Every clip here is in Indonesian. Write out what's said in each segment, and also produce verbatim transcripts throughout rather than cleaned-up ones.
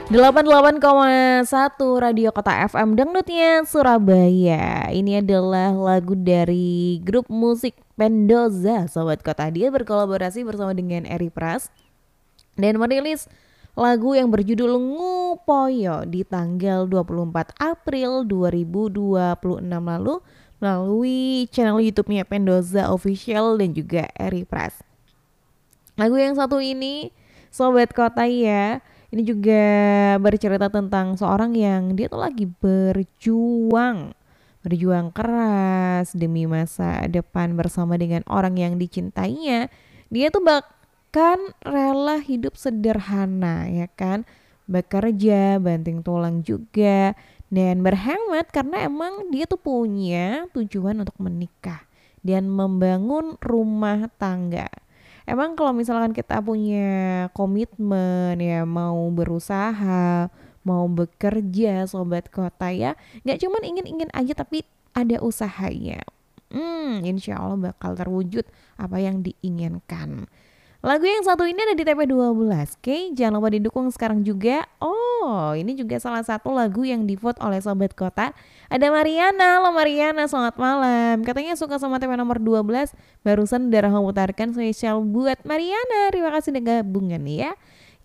delapan puluh delapan koma satu Radio Kota F M Dangdutnya Surabaya. Ini adalah lagu dari grup musik Pendoza, Sobat Kota. Dia berkolaborasi bersama dengan Eri Pras dan merilis lagu yang berjudul Ngupoyo di tanggal dua puluh empat April dua ribu dua puluh enam lalu melalui channel YouTube-nya Pendoza Official dan juga Eri Pras. Lagu yang satu ini, Sobat Kota ya, ini juga bercerita tentang seorang yang dia tuh lagi berjuang Berjuang keras demi masa depan bersama dengan orang yang dicintainya. Dia tuh bahkan rela hidup sederhana ya kan, bekerja, banting tulang juga, dan berhemat karena emang dia tuh punya tujuan untuk menikah dan membangun rumah tangga. Emang kalau misalkan kita punya komitmen ya, mau berusaha, mau bekerja Sobat Kota ya, nggak cuman ingin-ingin aja tapi ada usahanya. Hmm, insya Allah bakal terwujud apa yang diinginkan. Lagu yang satu ini ada di T P dua belas. Oke, jangan lupa didukung sekarang juga. Oh, ini juga salah satu lagu yang divote oleh Sobat Kota. Ada Mariana. Halo Mariana, selamat malam. Katanya suka sama T P nomor dua belas. Barusan udah memutarkan spesial buat Mariana. Terima kasih udah gabungan ya.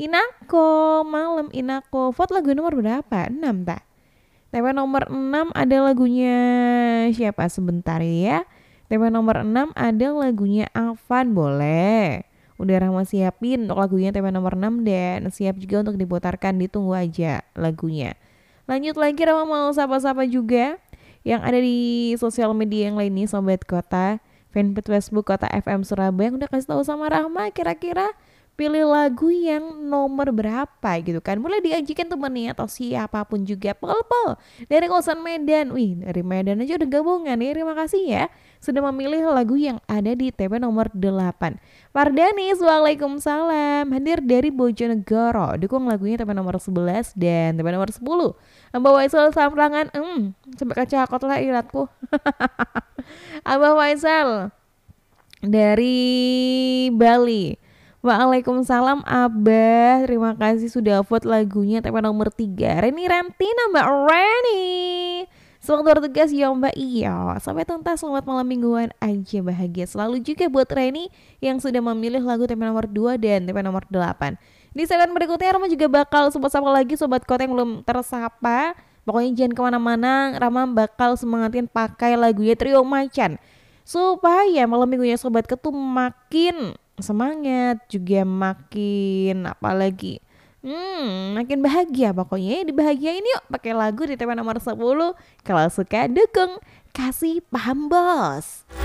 Inako, malam Inako. Vote lagu nomor berapa? enam tak? T P nomor enam ada lagunya siapa sebentar ya. T P nomor enam ada lagunya Avan, boleh. Udah Rahma siapin untuk lagunya T P nomor enam dan siap juga untuk diputarkan, ditunggu aja lagunya. Lanjut lagi, Rahma mau sapa-sapa juga yang ada di sosial media yang lain nih Sobat Kota. Fanpage Facebook Kota F M Surabaya yang udah kasih tahu sama Rahma kira-kira pilih lagu yang nomor berapa gitu kan. Boleh diajukan temennya atau siapapun juga. Pel-pel dari kawasan Medan. Wih, dari Medan aja udah gabungan ya. Terima kasih ya sudah memilih lagu yang ada di T P nomor delapan. Fardanis, waalaikumsalam. Hadir dari Bojonegoro. Dukung lagunya T P nomor sebelas dan T P nomor sepuluh. Mbak Waisal Samrangan. Hmm, sampai kaca kot lah iratku. Abah Waisal dari Bali. Waalaikumsalam Abah, terima kasih sudah vote lagunya T P nomor tiga. Reni Rantina, Mbak Reni. Selamat bertugas ya Mbak. Iya, sampai tuntas selamat malam mingguan aja, bahagia selalu juga buat Reni yang sudah memilih lagu T P nomor dua dan T P nomor delapan. Di segmen berikutnya Rama juga bakal sapa-sapa lagi Sobat Kota yang belum tersapa. Pokoknya jangan kemana-mana, Rama bakal semangatin pakai lagunya Trio Macan supaya malam minggunya Sobat Ketu makin semangat, juga makin apalagi hmm makin bahagia. Pokoknya dibahagiain yuk pakai lagu di T P nomor sepuluh. Kalau suka dukung, kasih paham bos.